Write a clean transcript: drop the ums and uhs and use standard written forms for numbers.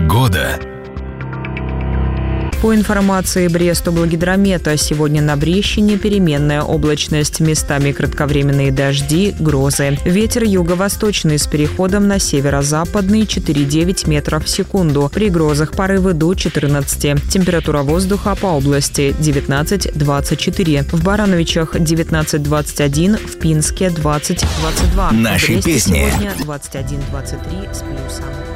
Погода. По информации Брестоблгидромета, сегодня на Брещине переменная облачность, местами кратковременные дожди, грозы. Ветер юго-восточный с переходом на северо-западный 4,9 метров в секунду. При грозах порывы до 14. Температура воздуха по области 19-24. В Барановичах 19-21, в Пинске 20-22. Наши песни. Сегодня 21-23 с плюсом.